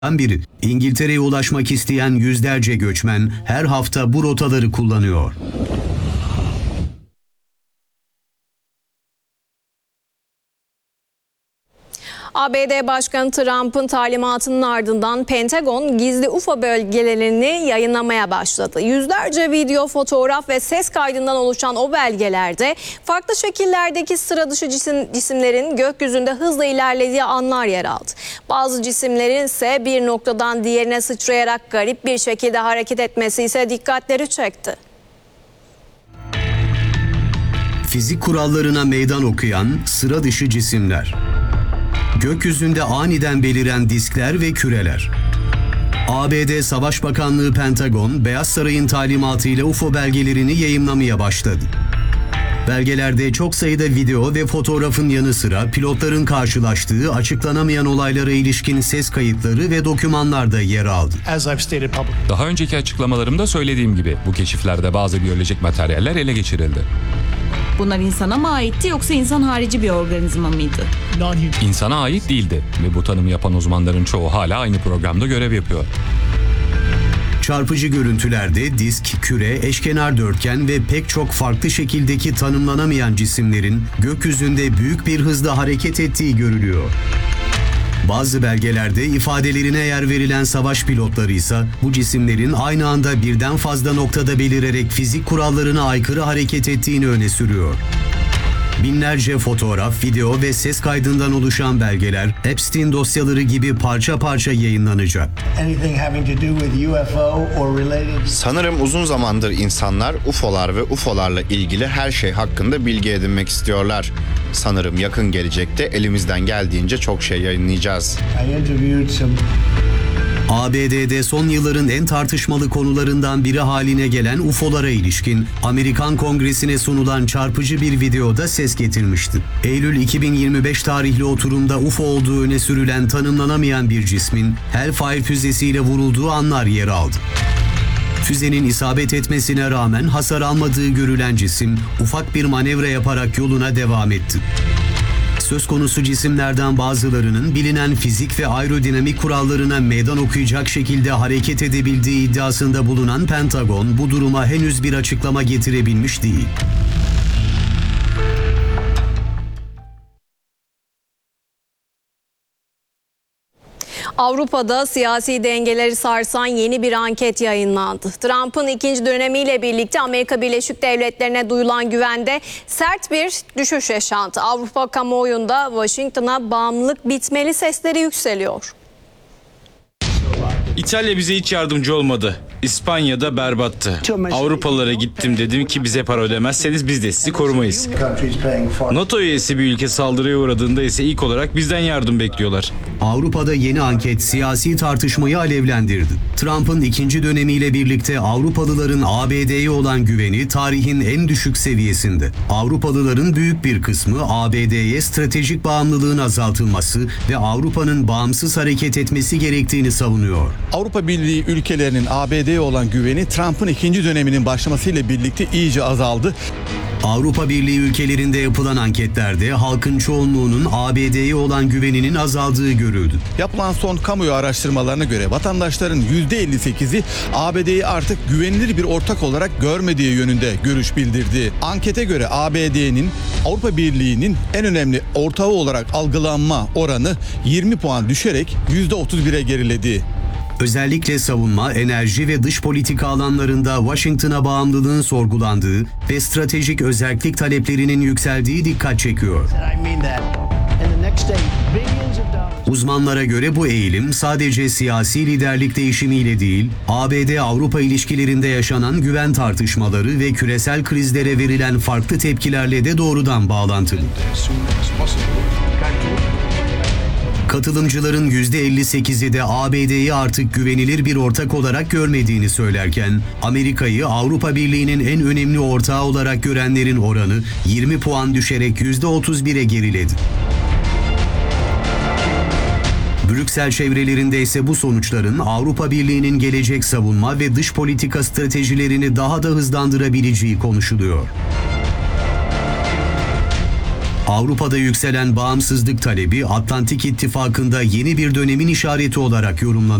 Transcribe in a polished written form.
biri. İngiltere'ye ulaşmak isteyen yüzlerce göçmen her hafta bu rotaları kullanıyor. ABD Başkanı Trump'ın talimatının ardından Pentagon gizli UFO belgelerini yayınlamaya başladı. Yüzlerce video, fotoğraf ve ses kaydından oluşan o belgelerde farklı şekillerdeki sıra dışı cisimlerin gökyüzünde hızla ilerlediği anlar yer aldı. Bazı cisimlerin ise bir noktadan diğerine sıçrayarak garip bir şekilde hareket etmesi ise dikkatleri çekti. Fizik kurallarına meydan okuyan sıra dışı cisimler. Gökyüzünde aniden beliren diskler ve küreler. ABD Savaş Bakanlığı Pentagon, Beyaz Saray'ın talimatıyla UFO belgelerini yayımlamaya başladı. Belgelerde çok sayıda video ve fotoğrafın yanı sıra pilotların karşılaştığı açıklanamayan olaylara ilişkin ses kayıtları ve dokümanlar da yer aldı. Daha önceki açıklamalarımda söylediğim gibi bu keşiflerde bazı biyolojik materyaller ele geçirildi. Bunlar insana mı aitti yoksa insan harici bir organizma mıydı? İnsana ait değildi ve bu tanımı yapan uzmanların çoğu hala aynı programda görev yapıyor. Çarpıcı görüntülerde disk, küre, eşkenar dörtgen ve pek çok farklı şekildeki tanımlanamayan cisimlerin gökyüzünde büyük bir hızla hareket ettiği görülüyor. Bazı belgelerde ifadelerine yer verilen savaş pilotları ise bu cisimlerin aynı anda birden fazla noktada belirerek fizik kurallarına aykırı hareket ettiğini öne sürüyor. Binlerce fotoğraf, video ve ses kaydından oluşan belgeler Epstein dosyaları gibi parça parça yayınlanacak. Sanırım uzun zamandır insanlar UFO'lar ve UFO'larla ilgili her şey hakkında bilgi edinmek istiyorlar. Sanırım yakın gelecekte elimizden geldiğince çok şey yayınlayacağız. ABD'de son yılların en tartışmalı konularından biri haline gelen UFO'lara ilişkin Amerikan Kongresi'ne sunulan çarpıcı bir videoda ses getirmişti. Eylül 2025 tarihli oturumda UFO olduğu öne sürülen tanımlanamayan bir cismin Hellfire füzesiyle vurulduğu anlar yer aldı. Füzenin isabet etmesine rağmen hasar almadığı görülen cisim ufak bir manevra yaparak yoluna devam etti. Söz konusu cisimlerden bazılarının bilinen fizik ve aerodinamik kurallarına meydan okuyacak şekilde hareket edebildiği iddiasında bulunan Pentagon bu duruma henüz bir açıklama getirebilmiş değil. Avrupa'da siyasi dengeleri sarsan yeni bir anket yayınlandı. Trump'ın ikinci dönemiyle birlikte Amerika Birleşik Devletleri'ne duyulan güvende sert bir düşüş yaşandı. Avrupa kamuoyunda Washington'a bağımlılık bitmeli sesleri yükseliyor. İtalya bize hiç yardımcı olmadı. İspanya'da berbattı. Avrupalılara gittim, dedim ki bize para ödemezseniz biz de sizi korumayız. NATO üyesi bir ülke saldırıya uğradığında ise ilk olarak bizden yardım bekliyorlar. Avrupa'da yeni anket siyasi tartışmayı alevlendirdi. Trump'ın ikinci dönemiyle birlikte Avrupalıların ABD'ye olan güveni tarihin en düşük seviyesinde. Avrupalıların büyük bir kısmı ABD'ye stratejik bağımlılığın azaltılması ve Avrupa'nın bağımsız hareket etmesi gerektiğini savunuyor. Avrupa Birliği ülkelerinin ABD'ye olan güveni Trump'ın ikinci döneminin başlamasıyla birlikte iyice azaldı. Avrupa Birliği ülkelerinde yapılan anketlerde halkın çoğunluğunun ABD'ye olan güveninin azaldığı görüldü. Yapılan son kamuoyu araştırmalarına göre vatandaşların %58'i ABD'yi artık güvenilir bir ortak olarak görmediği yönünde görüş bildirdi. Ankete göre ABD'nin Avrupa Birliği'nin en önemli ortağı olarak algılanma oranı 20 puan düşerek %31'e geriledi. Özellikle savunma, enerji ve dış politika alanlarında Washington'a bağımlılığın sorgulandığı ve stratejik özellik taleplerinin yükseldiği dikkat çekiyor. Uzmanlara göre bu eğilim sadece siyasi liderlik değişimiyle değil, ABD-Avrupa ilişkilerinde yaşanan güven tartışmaları ve küresel krizlere verilen farklı tepkilerle de doğrudan bağlantılı. Katılımcıların %58'i de ABD'yi artık güvenilir bir ortak olarak görmediğini söylerken, Amerika'yı Avrupa Birliği'nin en önemli ortağı olarak görenlerin oranı 20 puan düşerek %31'e geriledi. Brüksel çevrelerinde ise bu sonuçların Avrupa Birliği'nin gelecek savunma ve dış politika stratejilerini daha da hızlandırabileceği konuşuluyor. Avrupa'da yükselen bağımsızlık talebi Atlantik İttifakı'nda yeni bir dönemin işareti olarak yorumlanıyor.